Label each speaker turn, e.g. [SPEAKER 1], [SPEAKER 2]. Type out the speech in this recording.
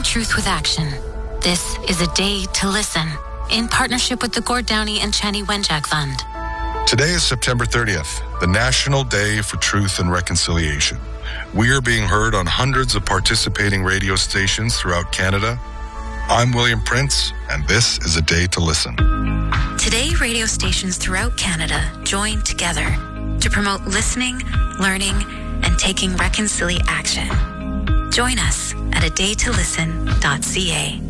[SPEAKER 1] truth with action. This is A Day to Listen, in partnership with the Gord Downey and Chani Wenjack Fund.
[SPEAKER 2] Today is September 30th, the National Day for Truth and Reconciliation. We are being heard on hundreds of participating radio stations throughout Canada. I'm William Prince, and this is A Day to Listen.
[SPEAKER 1] Today, radio stations throughout Canada join together to promote listening, learning, and taking reconciliation action. Join us at adaytolisten.ca.